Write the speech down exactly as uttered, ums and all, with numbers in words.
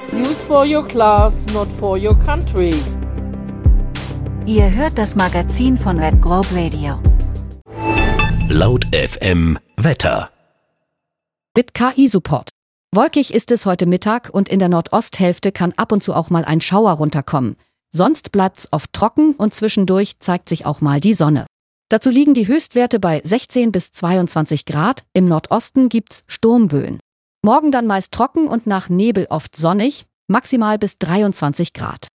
News for your class, not for your country. Ihr hört das Magazin von Red Grove Radio. Laut F M Wetter. Mit K I-Support. Wolkig ist es heute Mittag und in der Nordosthälfte kann ab und zu auch mal ein Schauer runterkommen. Sonst bleibt's oft trocken und zwischendurch zeigt sich auch mal die Sonne. Dazu liegen die Höchstwerte bei sechzehn bis zweiundzwanzig Grad. Im Nordosten gibt's Sturmböen. Morgen dann meist trocken und nach Nebel oft sonnig, maximal bis dreiundzwanzig Grad.